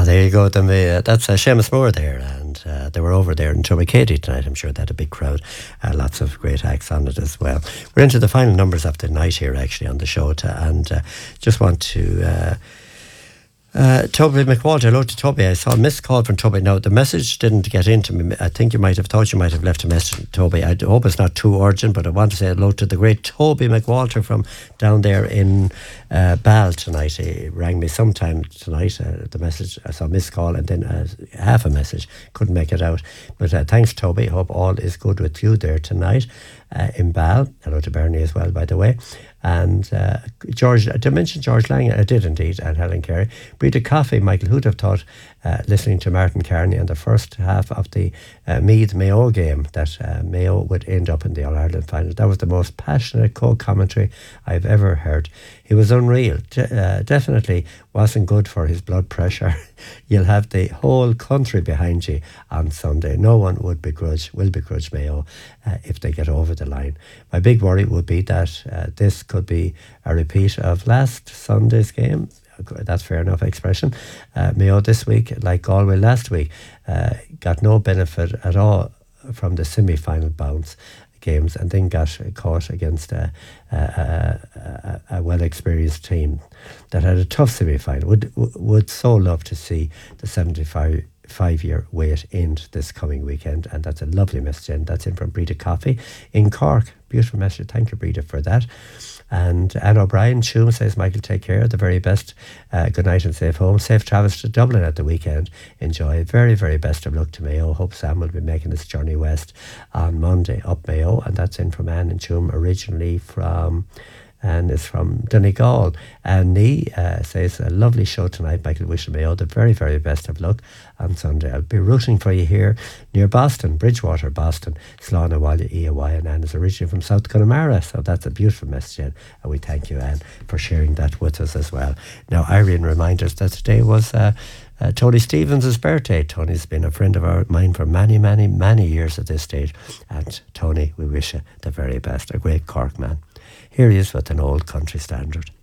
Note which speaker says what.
Speaker 1: there you go. That's Seamus Moore there, and they were over there in Toby-Katy tonight. I'm sure they had a big crowd. Lots of great acts on it as well. We're into the final numbers of the night here, actually, on the show, and just want to... Toby McWalter, hello to Toby. I saw a missed call from Toby. Now, the message didn't get into me. I think you might have thought you might have left a message to Toby. I hope it's not too urgent, but I want to say hello to the great Toby McWalter from down there in Ball tonight. He rang me sometime tonight. The message, I saw a missed call and then half a message. Couldn't make it out. But thanks, Toby. Hope all is good with you there tonight in Ball. Hello to Bernie as well, by the way. And George, did I mention George Lang? I did indeed, and Helen Carey. Breda Coffey, Michael, who'd have thought, listening to Martin Carney in the first half of the Meath-Mayo game, that Mayo would end up in the All-Ireland final. That was the most passionate co-commentary I've ever heard. He was unreal. Definitely wasn't good for his blood pressure. You'll have the whole country behind you on Sunday. No one will begrudge Mayo if they get over the line. My big worry would be that this could be a repeat of last Sunday's game. That's fair enough expression. Mayo this week, like Galway last week, got no benefit at all from the semi-final bounce games, and then got caught against a well-experienced team that had a tough semi-final. Would so love to see the 75-year wait end this coming weekend, and that's a lovely message, and that's in from Breda Coffey in Cork. Beautiful message. Thank you, Breda, for that. And Anne O'Brien, Tuam, says, Michael, take care. The very best. Good night and safe home. Safe travels to Dublin at the weekend. Enjoy. Very, very best of luck to Mayo. Hope Sam will be making this journey west on Monday up Mayo. And that's in from Anne and Tuam, originally from... and it's from Donegal. And Nee says, a lovely show tonight, Michael. Wish Mayo the very, very best of luck on Sunday. I'll be rooting for you here near Boston, Bridgewater, Boston. Slán Awali EAY, and Anne is originally from South Connemara, so that's a beautiful message, Anne. And we thank you, Anne, for sharing that with us as well. Now, Irene reminds us that today was Tony Stevens' birthday. Tony's been a friend of mine for many, many, many years at this stage. And Tony, we wish you the very best. A great Cork man. Here he is with an old country standard.